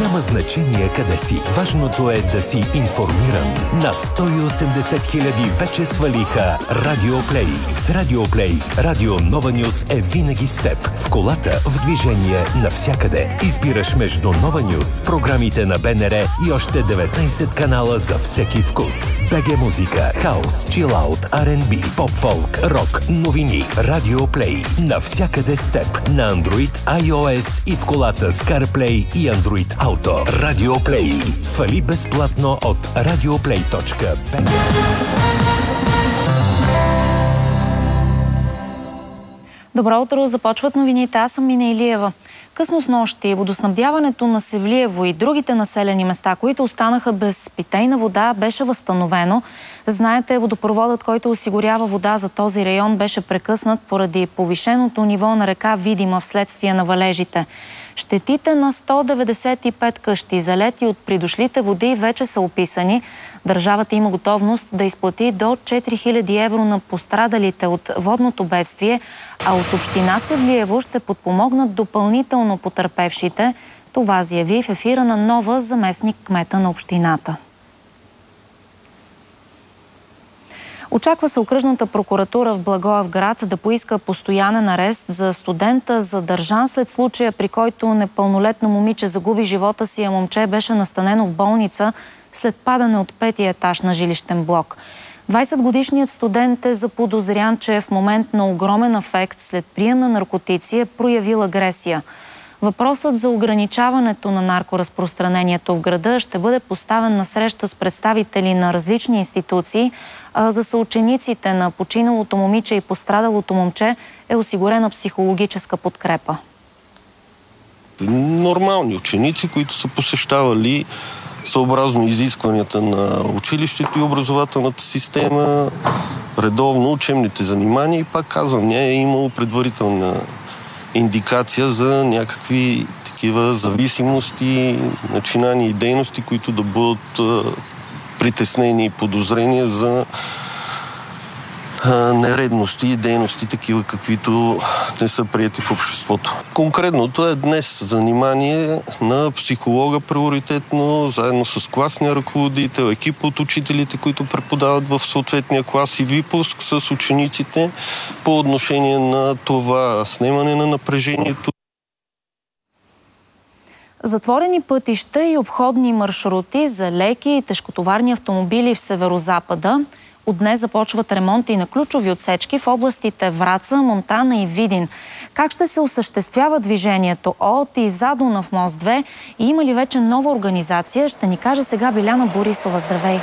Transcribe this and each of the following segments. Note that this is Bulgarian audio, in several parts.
Няма значение къде си. Важното е да си информиран. Над 180 хиляди вече свалиха Радио Плей. С Радио Плей, Радио Нова Нюс е винаги с теб. В колата, в движение, навсякъде. Избираш между Нова Нюс, програмите на БНР и още 19 канала за всеки вкус. БГ музика, хаус, чилаут, R&B, поп-фолк, рок, новини. Радио Плей. Навсякъде с теб. На Android, iOS и в колата с CarPlay и Android Auto. Радио Плей. Свали безплатно от radioplay.bg. Добро утро, започват новините. Аз съм Мина Илиева. Късно снощи водоснабдяването на Севлиево и другите населени места, които останаха без питейна вода, беше възстановено. Знаете, водопроводът, който осигурява вода за този район, беше прекъснат поради повишеното ниво на река Видима вследствие на валежите. Щетите на 195 къщи, залети от придошлите води, вече са описани. Държавата има готовност да изплати до 4000 евро на пострадалите от водното бедствие, а от община Севлиево ще подпомогнат допълнително потърпевшите. Това заяви в ефира на Нова заместник кмета на общината. Очаква се окръжната прокуратура в Благоевград да поиска постоянен арест за студента, задържан след случая, при който непълнолетно момиче загуби живота си, а момче беше настанено в болница след падане от 5-ти етаж на жилищен блок. 20-годишният студент е заподозрян, че в момент на огромен афект след прием на наркотици е проявил агресия. Въпросът за ограничаването на наркоразпространението в града ще бъде поставен на среща с представители на различни институции. За съучениците на починалото момиче и пострадалото момче е осигурена психологическа подкрепа. Нормални ученици, които са посещавали съобразно изискванията на училището и образователната система, редовно учебните занимания и пак казвам, не е имало предварителна индикация за някакви такива зависимости, начинания и дейности, които да бъдат притеснени и подозрения за нередности и дейности, такива каквито не са приети в обществото. Конкретното е днес занимание на психолога приоритетно, заедно с класния ръководител, екип от учителите, които преподават в съответния клас и випуск с учениците по отношение на това снемане на напрежението. Затворени пътища и обходни маршрути за леки и тежкотоварни автомобили в Северозапада. От днес започват ремонти на ключови отсечки в областите Враца, Монтана и Видин. Как ще се осъществява движението от и за Дунав мост 2 и има ли вече нова организация, ще ни каже сега Биляна Борисова. Здравей!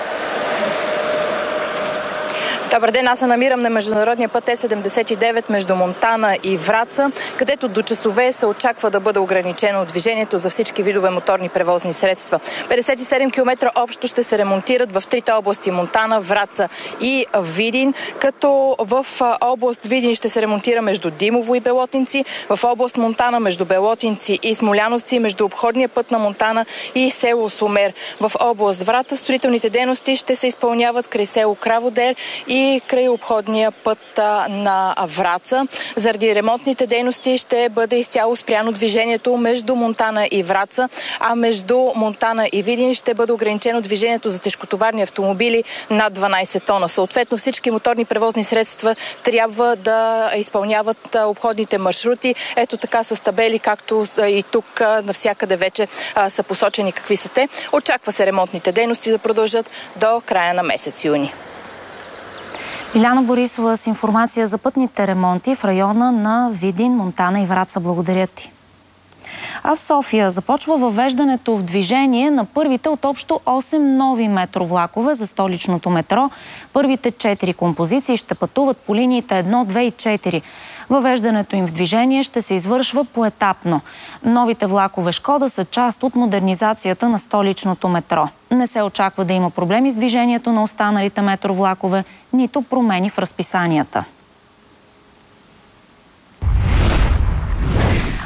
Добър ден, аз се намирам на международния път Е79 между Монтана и Враца, където до часове се очаква да бъде ограничено движението за всички видове моторни превозни средства. 57 км общо ще се ремонтират в трите области Монтана, Враца и Видин, като в област Видин ще се ремонтира между Димово и Белотинци, в област Монтана между Белотинци и Смоляновци, между обходния път на Монтана и село Сумер. В област Враца строителните дейности ще се изпълняват край село Краводер и край обходния път на Враца. Заради ремонтните дейности ще бъде изцяло спряно движението между Монтана и Враца, а между Монтана и Видин ще бъде ограничено движението за тежкотоварни автомобили над 12 тона. Съответно всички моторни превозни средства трябва да изпълняват обходните маршрути. Ето така с табели, както и тук навсякъде вече са посочени какви са те. Очаква се ремонтните дейности да продължат до края на месец юни. Биляна Борисова с информация за пътните ремонти в района на Видин, Монтана и Враца. Благодаря ти. А в София започва въвеждането в движение на първите от общо 8 нови метровлакове за столичното метро. Първите 4 композиции ще пътуват по линиите 1, 2 и 4. Въвеждането им в движение ще се извършва поетапно. Новите влакове Шкода са част от модернизацията на столичното метро. Не се очаква да има проблеми с движението на останалите метровлакове, нито промени в разписанията.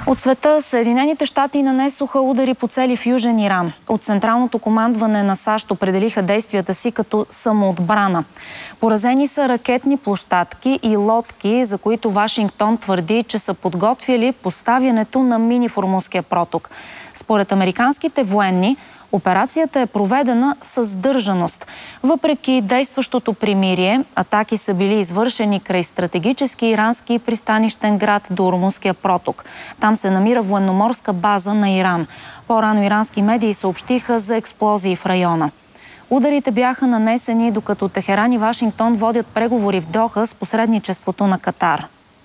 От света Съединените щати нанесоха удари по цели в Южен Иран. От централното командване на САЩ определиха действията си като самоотбрана. Поразени са ракетни площадки и лодки, за които Вашингтон твърди, че са подготвили поставянето на мини в Ормузския проток. Според американските военни, операцията е проведена с сдържаност. Въпреки действащото примирие, атаки са били извършени край стратегически ирански пристанищен град до Ормузския проток. Там се намира военноморска база на Иран. По-рано ирански медии съобщиха за експлозии в района. Ударите бяха нанесени, докато Техеран и Вашингтон водят преговори в Доха с посредничеството на Катар.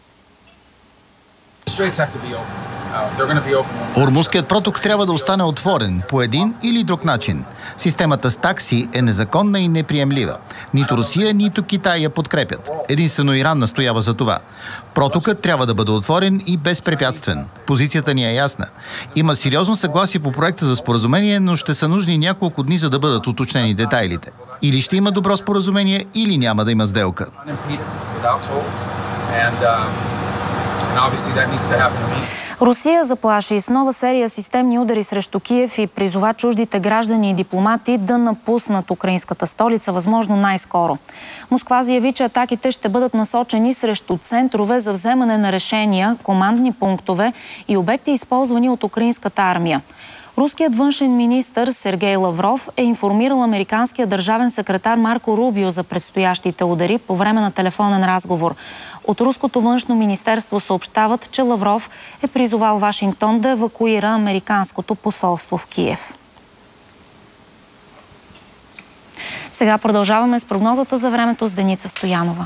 Ормузският проток трябва да остане отворен по един или друг начин. Системата с такси е незаконна и неприемлива. Нито Русия, нито Китай я подкрепят. Единствено Иран настоява за това. Протокът трябва да бъде отворен и безпрепятствен. Позицията ни е ясна. Има сериозно съгласие по проекта за споразумение, но ще са нужни няколко дни, за да бъдат уточнени детайлите. Или ще има добро споразумение, или няма да има сделка. Русия заплаши с нова серия системни удари срещу Киев и призова чуждите граждани и дипломати да напуснат украинската столица възможно най-скоро. Москва заяви, че атаките ще бъдат насочени срещу центрове за вземане на решения, командни пунктове и обекти, използвани от украинската армия. Руският външен министър Сергей Лавров е информирал американския държавен секретар Марко Рубио за предстоящите удари по време на телефонен разговор. От руското външно министерство съобщават, че Лавров е призовал Вашингтон да евакуира американското посолство в Киев. Сега продължаваме с прогнозата за времето с Деница Стоянова.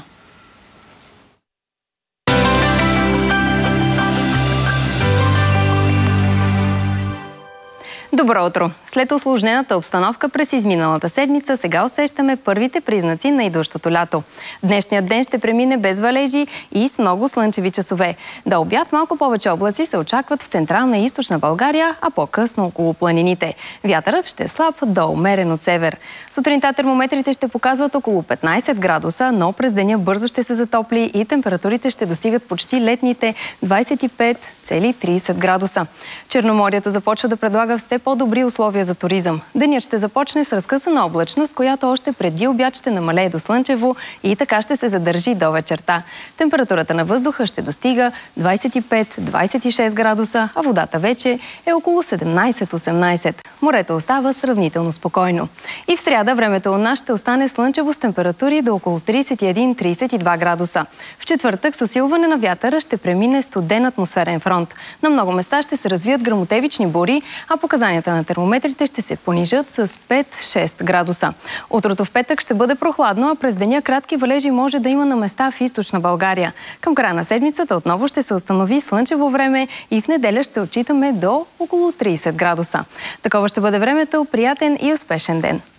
Добро утро! След усложнената обстановка през изминалата седмица, сега усещаме първите признаци на идващото лято. Днешният ден ще премине без валежи и с много слънчеви часове. До обяд малко повече облаци се очакват в централна и източна България, а по-късно около планините. Вятърът ще е слаб до умерен от север. Сутринта термометрите ще показват около 15 градуса, но през деня бързо ще се затопли и температурите ще достигат почти летните 25,30 градуса. Черноморието започва да предлага все по-добри условия за туризъм. Денят ще започне с разкъсана облачност, която още преди обяд ще намалее до слънчево и така ще се задържи до вечерта. Температурата на въздуха ще достига 25-26 градуса, а водата вече е около 17-18. Морето остава сравнително спокойно. И в сряда времето у нас ще остане слънчево с температури до около 31-32 градуса. В четвъртък с усилване на вятъра ще премине студен атмосферен фронт. На много места ще се развият гръмотевични бури, а показанията на термометрите ще се понижат с 5-6 градуса. Утрото в петък ще бъде прохладно, а през деня кратки валежи може да има на места в източна България. Към края на седмицата отново ще се установи слънчево време и в неделя ще отчитаме до около 30 градуса. Такова ще бъде времето. Приятен и успешен ден!